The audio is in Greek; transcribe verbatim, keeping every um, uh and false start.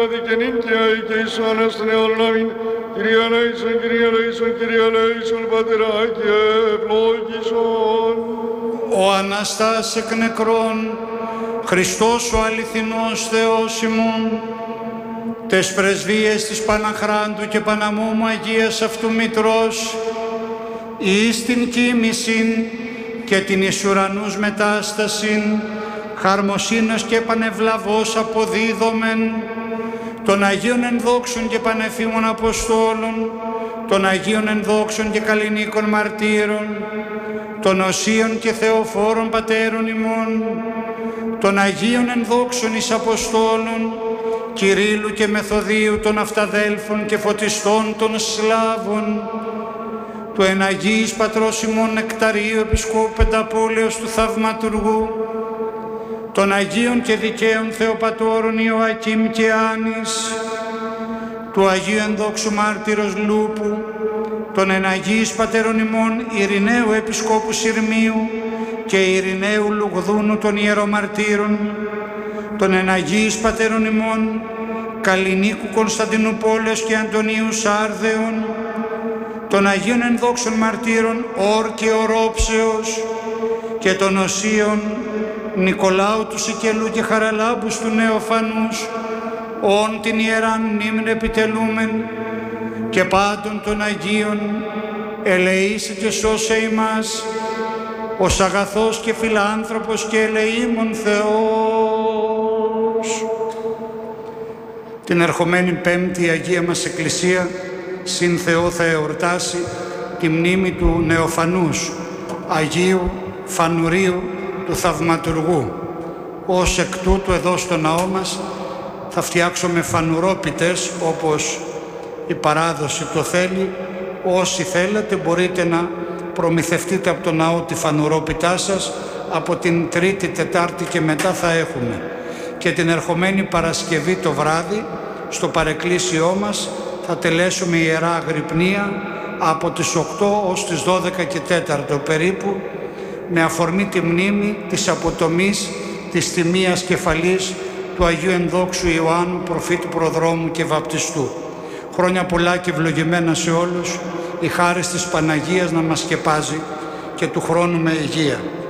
Δικαινήν και αη και εις ο Ανάστον αιώνων αμήν. Κυρία ελέησον, Κυρία ελέησον, Κυρία ελέησον, Πατέρα και ευλόγησον. Ο Αναστάς εκ νεκρών, Χριστός ο αληθινός Θεός ημών, τες πρεσβείες της Παναχράντου και Παναμόμου Αγίας αυτού Μητρός, εις την κοίμησιν και την εις ουρανούς μετάστασιν, χαρμοσύνος και πανευλαβώς αποδίδομεν, των Αγίων ενδόξων και πανεφήμων Αποστόλων, των Αγίων ενδόξων και καλλινίκων μαρτύρων, των Οσίων και Θεοφόρων Πατέρων ημών, των Αγίων ενδόξων εις Αποστόλων, Κυρίλλου και Μεθοδίου των Αυταδέλφων και Φωτιστών των Σλάβων, του Εναγίης Πατρός ημών Νεκταρίου Επισκόπου Πενταπόλεως του Θαυματουργού, των Αγίων και Δικαίων Θεοπατώρων Ιωακήμ και Άνης, του Αγίου Ενδόξου Μάρτυρος Λούπου, των Εναγίης Πατέρων ημών Ειρηναίου Επισκόπου Συρμίου και Ειρηναίου Λουγδούνου των Ιερομαρτύρων, των Εναγίης Πατέρων ημών Καλλινίκου Κωνσταντινούπολεως και Αντωνίου Σάρδεων, των Αγίων Ενδόξων Μαρτύρων Ορ και Ορόψεως και των Οσίων Νικολάου του Σικελού και Χαραλάμπους του Νεοφανούς, όν την Ιεράν μνήμην επιτελούμεν, και πάντων των Αγίων ελεήσε και σώσε ημάς, ως αγαθός και φιλάνθρωπος και ελεήμων Θεός. Την ερχομένη Πέμπτη η Αγία μας Εκκλησία συν Θεό θα εορτάσει τη μνήμη του Νεοφανούς Αγίου Φανουρίου του Θαυματουργού. Ως εκ τούτου εδώ στο ναό μας θα φτιάξουμε φανουρόπιτες όπως η παράδοση το θέλει. Όσοι θέλετε μπορείτε να προμηθευτείτε από το ναό τη φανουρόπιτά σας. Από την Τρίτη, Τετάρτη και μετά θα έχουμε. Και την ερχομένη Παρασκευή το βράδυ στο παρεκκλήσιό μας θα τελέσουμε Ιερά Αγρυπνία από τις οκτώ ως τις δώδεκα και τέταρτο περίπου, με αφορμή τη μνήμη της αποτομής της τιμίας κεφαλής του Αγίου Ενδόξου Ιωάννου Προφήτου Προδρόμου και Βαπτιστού. Χρόνια πολλά και ευλογημένα σε όλους, η χάρις της Παναγίας να μας σκεπάζει και του χρόνου με υγεία.